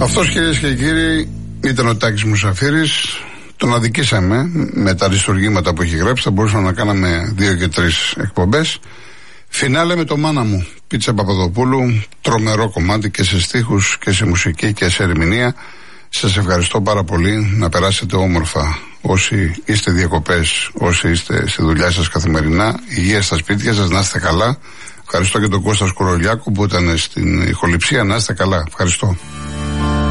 Αυτός, κυρίες και κύριοι, ήταν ο Τάκης Μουσαφίρης. Τον αδικήσαμε με τα αριστουργήματα που έχει γράψει. Θα μπορούσαμε να κάναμε 2 και 3 εκπομπές. Φινάλε με το Μάνα μου, Πίτσα Παπαδοπούλου. Τρομερό κομμάτι και σε στίχους και σε μουσική και σε ερμηνεία. Σας ευχαριστώ πάρα πολύ. Να περάσετε όμορφα όσοι είστε διακοπές, όσοι είστε στη δουλειά σας καθημερινά. Υγεία στα σπίτια σας, να είστε καλά. Ευχαριστώ και τον Κώστα Σκουρολιάκου που ήταν στην ηχοληψία. Να είστε καλά. Ευχαριστώ.